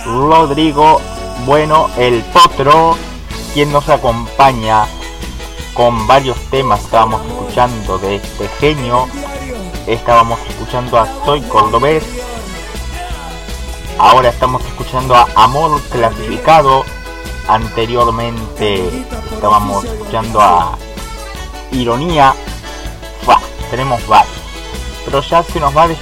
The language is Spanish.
Rodrigo Bueno, el Potro, quien nos acompaña con varios temas. Estábamos escuchando de este genio, estábamos escuchando a Soy Cordobés, ahora estamos escuchando a Amor Clasificado, anteriormente estábamos escuchando a Ironía. Tenemos varios, pero ya se nos va